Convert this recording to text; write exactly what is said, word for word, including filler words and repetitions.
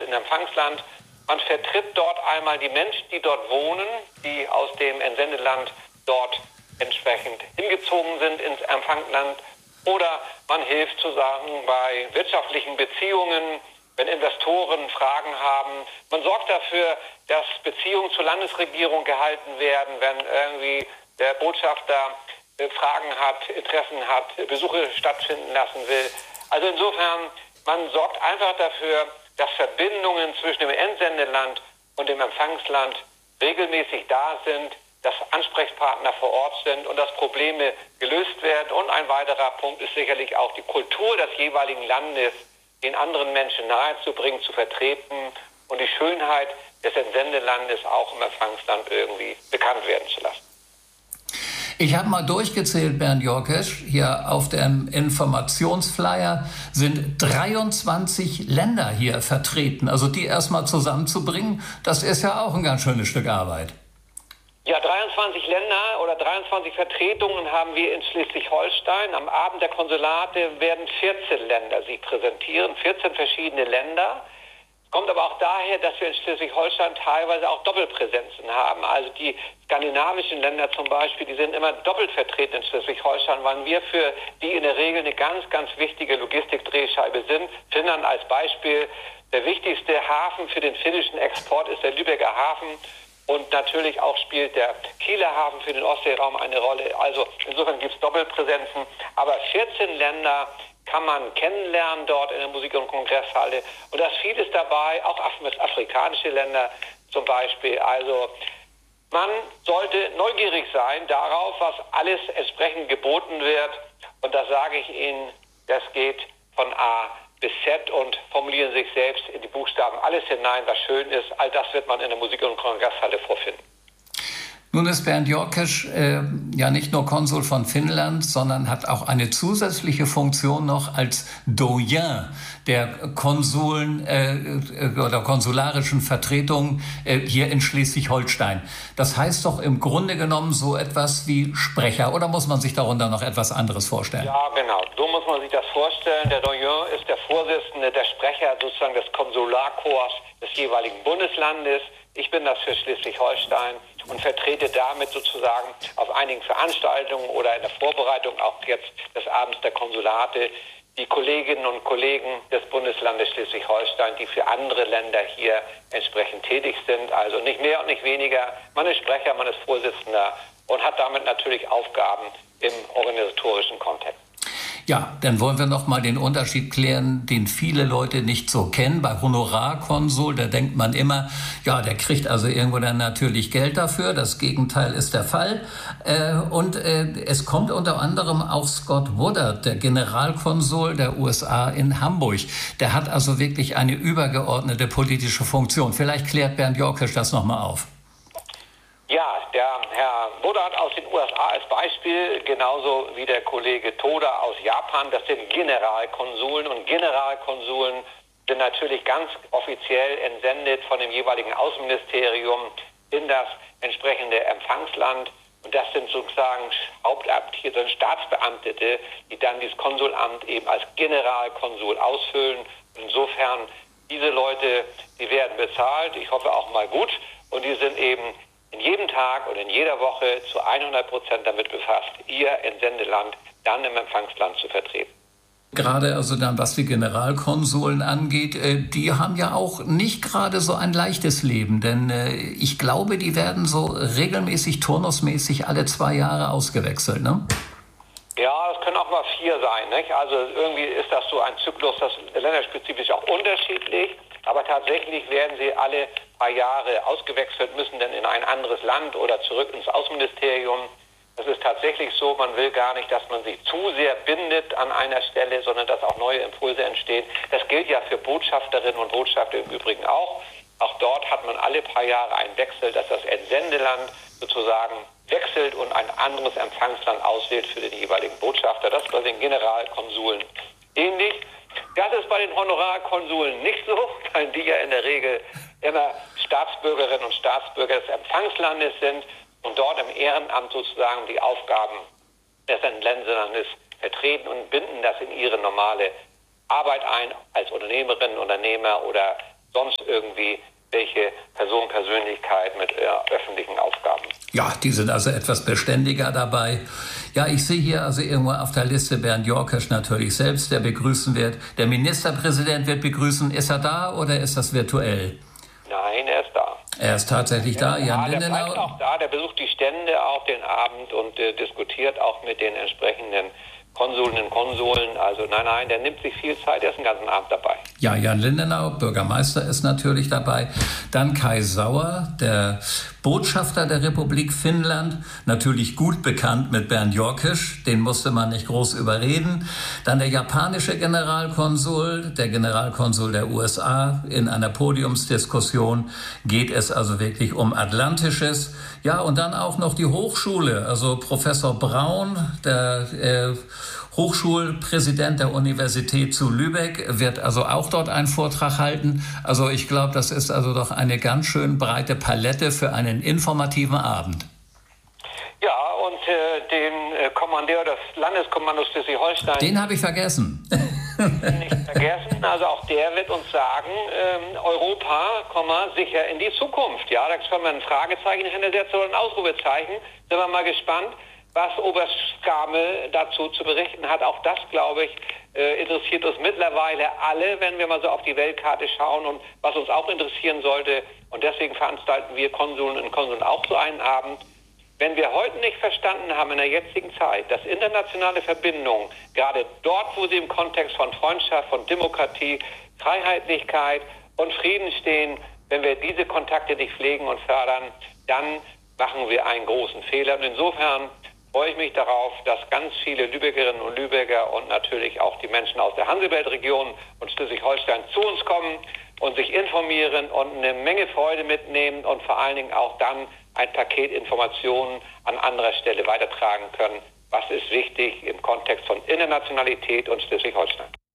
in Empfangsland. Man vertritt dort einmal die Menschen, die dort wohnen, die aus dem Entsendeland dort entsprechend hingezogen sind ins Empfangsland. Oder man hilft zu sagen bei wirtschaftlichen Beziehungen, wenn Investoren Fragen haben. Man sorgt dafür, dass Beziehungen zur Landesregierung gehalten werden, wenn irgendwie der Botschafter Fragen hat, Interessen hat, Besuche stattfinden lassen will. Also insofern, man sorgt einfach dafür, dass Verbindungen zwischen dem Entsendeland und dem Empfangsland regelmäßig da sind, dass Ansprechpartner vor Ort sind und dass Probleme gelöst werden. Und ein weiterer Punkt ist sicherlich auch die Kultur des jeweiligen Landes den anderen Menschen nahezubringen, zu vertreten und die Schönheit des Entsendelandes auch im Empfangsland irgendwie bekannt werden zu lassen. Ich habe mal durchgezählt, Bernd Jorkesch, hier auf dem Informationsflyer sind dreiundzwanzig Länder hier vertreten. Also die erstmal zusammenzubringen, das ist ja auch ein ganz schönes Stück Arbeit. Ja, dreiundzwanzig Länder oder dreiundzwanzig Vertretungen haben wir in Schleswig-Holstein. Am Abend der Konsulate werden vierzehn Länder sich präsentieren, vierzehn verschiedene Länder. Kommt aber auch daher, dass wir in Schleswig-Holstein teilweise auch Doppelpräsenzen haben. Also die skandinavischen Länder zum Beispiel, die sind immer doppelt vertreten in Schleswig-Holstein, weil wir für die in der Regel eine ganz, ganz wichtige Logistikdrehscheibe sind. Finnland als Beispiel, der wichtigste Hafen für den finnischen Export ist der Lübecker Hafen. Und natürlich auch spielt der Kieler Hafen für den Ostseeraum eine Rolle. Also insofern gibt es Doppelpräsenzen. Aber vierzehn Länder kann man kennenlernen dort in der Musik- und Kongresshalle. Und da ist vieles dabei, auch afrikanische Länder zum Beispiel. Also man sollte neugierig sein darauf, was alles entsprechend geboten wird. Und da sage ich Ihnen, das geht von A bis Z und formulieren sich selbst in die Buchstaben alles hinein, was schön ist. All das wird man in der Musik- und Kongresshalle vorfinden. Nun ist Bernd Jorkesch äh, ja nicht nur Konsul von Finnland, sondern hat auch eine zusätzliche Funktion noch als Doyen der Konsuln äh, oder konsularischen Vertretungen äh, hier in Schleswig-Holstein. Das heißt doch im Grunde genommen so etwas wie Sprecher, oder muss man sich darunter noch etwas anderes vorstellen? Ja, genau. So muss man sich das vorstellen. Der Doyen ist der Vorsitzende, der Sprecher sozusagen des Konsularkorps des jeweiligen Bundeslandes. Ich bin das für Schleswig-Holstein und vertrete damit sozusagen auf einigen Veranstaltungen oder in der Vorbereitung auch jetzt des Abends der Konsulate die Kolleginnen und Kollegen des Bundeslandes Schleswig-Holstein, die für andere Länder hier entsprechend tätig sind. Also nicht mehr und nicht weniger. Man ist Sprecher, man ist Vorsitzender und hat damit natürlich Aufgaben im organisatorischen Kontext. Ja, dann wollen wir noch mal den Unterschied klären, den viele Leute nicht so kennen. Bei Honorarkonsul, da denkt man immer, ja, der kriegt also irgendwo dann natürlich Geld dafür. Das Gegenteil ist der Fall. Äh, und äh, es kommt unter anderem auch Scott Woodard, der Generalkonsul der U S A in Hamburg. Der hat also wirklich eine übergeordnete politische Funktion. Vielleicht klärt Bernd Jorkesch das noch mal auf. Ja, der Herr Woodard aus den U S A als Beispiel, genauso wie der Kollege Toda aus Japan, das sind Generalkonsuln und Generalkonsuln sind natürlich ganz offiziell entsendet von dem jeweiligen Außenministerium in das entsprechende Empfangsland. Und das sind sozusagen Hauptamtliche, Staatsbeamtete, die dann dieses Konsulamt eben als Generalkonsul ausfüllen. Insofern, diese Leute, die werden bezahlt, ich hoffe auch mal gut, und die sind eben in jedem Tag oder in jeder Woche zu hundert Prozent damit befasst, ihr Entsendeland dann im Empfangsland zu vertreten. Gerade also dann, was die Generalkonsuln angeht, die haben ja auch nicht gerade so ein leichtes Leben, denn ich glaube, die werden so regelmäßig, turnusmäßig alle zwei Jahre ausgewechselt, ne? Ja, das können auch mal vier sein, nicht? Also irgendwie ist das so ein Zyklus, das ist länderspezifisch auch unterschiedlich, aber tatsächlich werden sie alle paar Jahre ausgewechselt, müssen dann in ein anderes Land oder zurück ins Außenministerium. Es ist tatsächlich so, man will gar nicht, dass man sich zu sehr bindet an einer Stelle, sondern dass auch neue Impulse entstehen. Das gilt ja für Botschafterinnen und Botschafter im Übrigen auch. Auch dort hat man alle paar Jahre einen Wechsel, dass das Entsendeland sozusagen wechselt und ein anderes Empfangsland auswählt für den jeweiligen Botschafter. Das ist bei den Generalkonsuln ähnlich. Das ist bei den Honorarkonsuln nicht so, weil die ja in der Regel immer Staatsbürgerinnen und Staatsbürger des Empfangslandes sind und dort im Ehrenamt sozusagen die Aufgaben des Entsendelandes vertreten und binden das in ihre normale Arbeit ein, als Unternehmerinnen, Unternehmer oder sonst irgendwie welche Person, Persönlichkeit mit äh, öffentlichen Aufgaben. Ja, die sind also etwas beständiger dabei. Ja, ich sehe hier also irgendwo auf der Liste Bernd Jorkesch natürlich selbst, der begrüßen wird. Der Ministerpräsident wird begrüßen. Ist er da oder ist das virtuell? Nein, er ist da. Er ist tatsächlich da, ja, Jan der Lindenau. bleibt auch da, der besucht die Stände auch den Abend und äh, diskutiert auch mit den entsprechenden Konsuln und Konsuln. Also nein, nein, der nimmt sich viel Zeit, der ist den ganzen Abend dabei. Ja, Jan Lindenau, Bürgermeister, ist natürlich dabei. Dann Kai Sauer, der Botschafter der Republik Finnland, natürlich gut bekannt mit Bernd Jorkesch, den musste man nicht groß überreden. Dann der japanische Generalkonsul, der Generalkonsul der U S A. In einer Podiumsdiskussion geht es also wirklich um Atlantisches. Ja, und dann auch noch die Hochschule, also Professor Braun, der äh, Hochschulpräsident der Universität zu Lübeck, wird also auch dort einen Vortrag halten. Also ich glaube, das ist also doch eine ganz schön breite Palette für einen informativen Abend. Ja, und äh, den äh, Kommandeur des Landeskommandos Schleswig-Holstein... Den habe ich vergessen. Nicht vergessen, also auch der wird uns sagen, ähm, Europa, sicher in die Zukunft. Ja, da können wir ein Fragezeichen hintersetzen oder ein Ausrufezeichen. Sind wir mal gespannt, was Oberst Skarmel dazu zu berichten hat. Auch das, glaube ich, äh, interessiert uns mittlerweile alle, wenn wir mal so auf die Weltkarte schauen und was uns auch interessieren sollte. Und deswegen veranstalten wir Konsuln und Konsuln auch so einen Abend. Wenn wir heute nicht verstanden haben in der jetzigen Zeit, dass internationale Verbindungen, gerade dort, wo sie im Kontext von Freundschaft, von Demokratie, Freiheitlichkeit und Frieden stehen, wenn wir diese Kontakte nicht pflegen und fördern, dann machen wir einen großen Fehler. Und insofern freue ich mich darauf, dass ganz viele Lübeckerinnen und Lübecker und natürlich auch die Menschen aus der Hansebelt-Region und Schleswig-Holstein zu uns kommen und sich informieren und eine Menge Freude mitnehmen und vor allen Dingen auch dann ein Paket Informationen an anderer Stelle weitertragen können. Was ist wichtig im Kontext von Internationalität und Schleswig-Holstein?